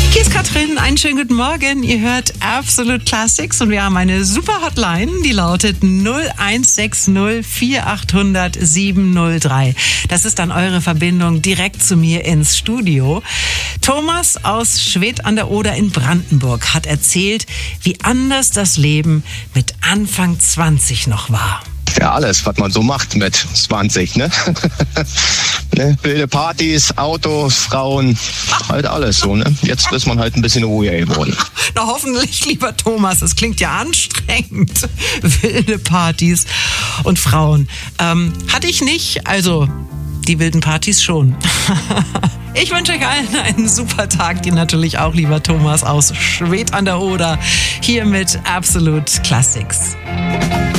Hier ist Katrin, einen schönen guten Morgen. Ihr hört Absolute Classics und wir haben eine super Hotline, die lautet 0160 4800 703. Das ist dann eure Verbindung direkt zu mir ins Studio. Thomas aus Schwedt an der Oder in Brandenburg hat erzählt, wie anders das Leben mit Anfang 20 noch war. Ja, alles, was man so macht mit 20, ne? Wilde Partys, Autos, Frauen, halt alles so, ne? Jetzt ist man halt ein bisschen ruhiger geworden. Na hoffentlich, lieber Thomas, das klingt ja anstrengend. Wilde Partys und Frauen. Hatte ich nicht, also die wilden Partys schon. Ich wünsche euch allen einen super Tag, dir natürlich auch, lieber Thomas aus Schwedt an der Oder, hier mit Absolute Classics.